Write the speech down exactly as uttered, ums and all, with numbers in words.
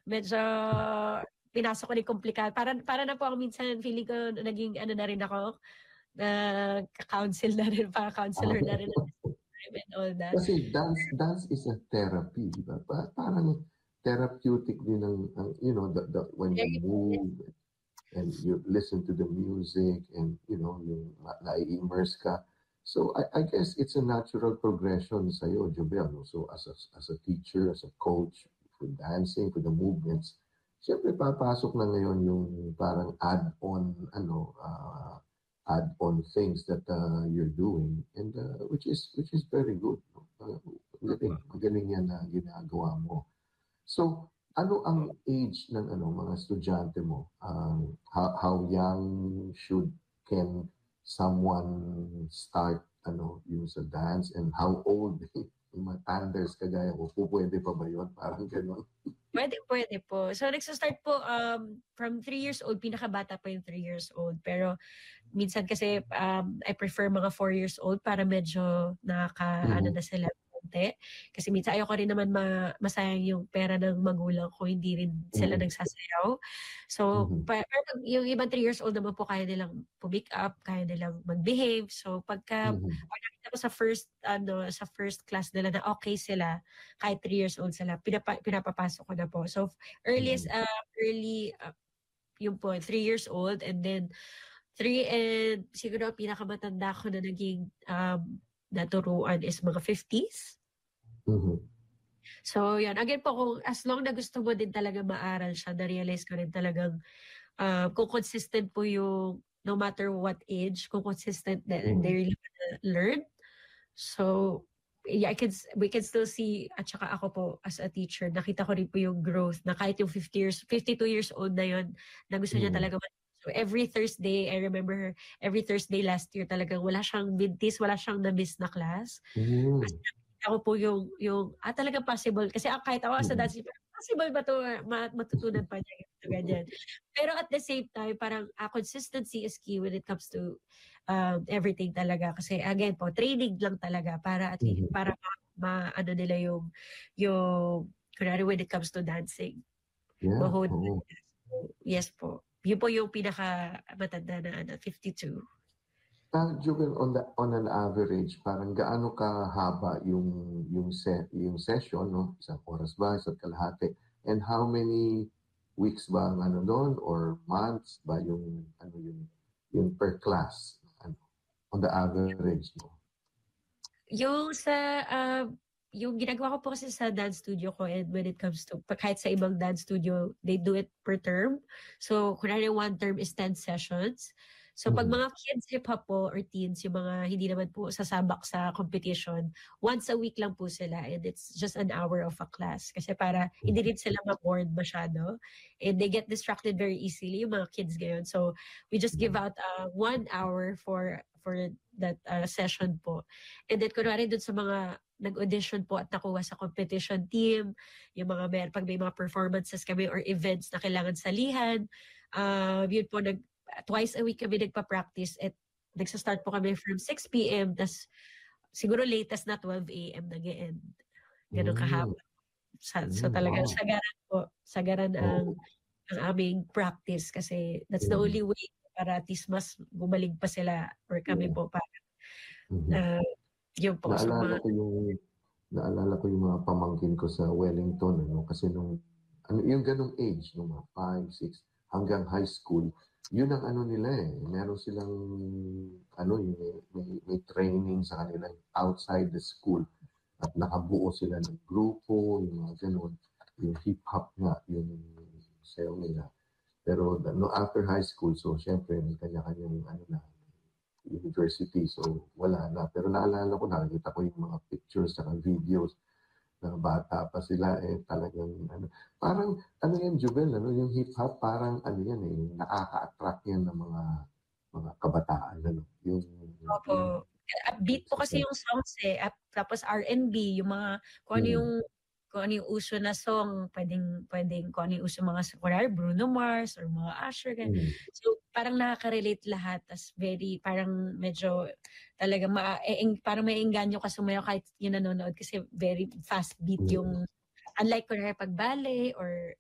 medyo pinasok ko ni komplikado. Para, para na po ako minsan, feeling ko naging ano na rin ako, nagka-counsel na rin, para-counselor na rin and all that. Kasi dance dance is a therapy, di ba? Parang therapeutic din ang, ang you know, the, the, when you move and you listen to the music and, you know, yung na-immerse ka. So I, I guess it's a natural progression sa'yo, Jobel. No? So as a, as a teacher, as a coach, for dancing, for the movements, siyempre papasok na ngayon yung parang add-on, ano, uh, add-on things that uh, you're doing, and uh, which is which is very good. No? Uh, magaling, magaling yan na ginagawa mo. So, ano ang age ng ano mga estudyante mo? Um, how, how young should can someone start ano yung sa dance, and how old yung mga thunders kagaya ko, pwede pa ba yun? Parang gano'n. Pwede, pwede po. So, nagsastart po um, from three years old, pinakabata pa yung three years old. Pero, minsan kasi um, I prefer mga four years old para medyo nakaka, mm-hmm. ano na sila konti. Kasi minsan ayoko rin naman ma, masayang yung pera ng magulang ko, hindi rin sila mm-hmm. nagsasayaw. So, mm-hmm. pa, yung ibang three years old naman po, kaya nilang pumick up, kaya nilang mag-behave. So, pagka, mm-hmm. nakita ko sa first, ano, sa first class nila na okay sila, kahit three years old sila, pinapa, pinapapasok ko na po. So, earliest, mm-hmm. uh, early, uh, yung po, three years old, and then, Three and siguro ang pinakamatanda ko na naging um, naturuan is mga fifties. Mm-hmm. So, yan. Again po, kung as long na gusto mo din talaga maaral siya, na-realize ko rin talagang uh, kung consistent po yung no matter what age, kung consistent na mm-hmm. they really wanna learn. So, yeah, I can, we can still see, at saka ako po as a teacher, nakita ko rin po yung growth na kahit yung fifty years, fifty-two years old na yun, na gusto mm-hmm. niya talaga. So every Thursday, I remember her, every Thursday last year talagang wala siyang mintis, wala siyang na-miss na class. Mm. Kasi nakita ko po yung, yung ah, talagang possible. Kasi ah, kahit ako sa dance, possible ba ito, matutunan pa niya, ito, ganyan. Pero at the same time, parang ah, consistency is key when it comes to um, everything talaga. Kasi again po, training lang talaga para at least, para ma, ma ano nila yung, yung, kunwari when it comes to dancing. Yeah. Mahod. Oh. Yes po. Yun po yung pinaka-matanda na ano, fifty-two. Uh, Jubel, on the on an average, parang gaano kahaba yung yung se, yung session, no? Isang oras ba, isang kalahati? And how many weeks ba ang ano doon, or months ba yung ano yung yung per class, ano, on the average, no? Yung sa uh, yung ginagawa ko po kasi sa dance studio ko, and when it comes to, kahit sa ibang dance studio, they do it per term. So, kunwari one term is ten sessions. So, pag mga kids hip-hop po or teens, yung mga hindi naman po sasabak sa competition, once a week lang po sila, and it's just an hour of a class. Kasi para hindi rin sila ma-bored masyado. And they get distracted very easily, yung mga kids ngayon. So, we just give out uh, one hour for for that uh, session po. And then, kunwari dun sa mga nag-audition po at nakuha sa competition team, yung mga mer pag may mga performances kami or events na kailangan salihan, uh, yun po, nag, twice a week kami nagpa-practice at nagsa-start po kami from six p.m. tas siguro latest na twelve a.m. nag-e-end. Ganun kahaba. So, so talagang wow. sagaran po, sagaran ang, oh. ang aming practice kasi that's the only way para at least mas gumaling pa sila or kami yeah. po para uh, yun po. Naalala So, ko yung naalala ko yung mga pamangkin ko sa Wellington, ano, kasi nung ano, yung ganung age, nung mga five, six hanggang high school, yun ang ano nila eh. Meron silang ano, yung may, may, may training sa kanila outside the school at nakabuo sila ng grupo, yung mga ganun, yung hip-hop nga, yung sayo nila. Pero no, after high school, so syempre may kanya-kanyang ano na, university, so wala na. Pero naalala ko, nakikita ko yung mga pictures at videos na bata pa sila, eh talagang ano, parang ano yan, Jubel, ano, yung hip-hop, parang ano yan eh, nakaka-attract yan ng mga mga kabataan, ano, yung opo. Upbeat po kasi yung songs eh, Up, tapos R and B, yung mga, kung ano yung kung ano yung uso na song, pwedeng, pwedeng kung ano yung uso mga, kunwari Bruno Mars or mga Usher. Mm. So, parang nakaka-relate lahat. As very, parang medyo talaga, ma eh, parang may engganyo ka sumayaw kahit yung nanonood kasi very fast beat yung, unlike kunwari pag ballet or